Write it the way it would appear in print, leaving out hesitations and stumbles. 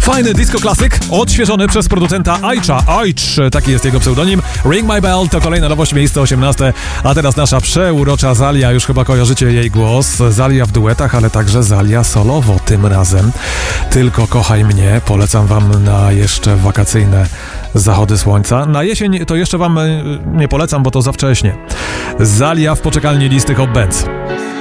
Fajny disco klasyk, odświeżony przez producenta Aicza. Aicz, taki jest jego pseudonim. Ring My Bell to kolejna nowość, miejsce 18. A teraz nasza przeurocza Zalia, już chyba kojarzycie jej głos. Zalia w duetach, ale także Zalia solowo tym razem. Tylko kochaj mnie, polecam wam na jeszcze wakacyjne zachody słońca. Na jesień to jeszcze wam nie polecam, bo to za wcześnie. Zalia w poczekalni listy Hot Bands.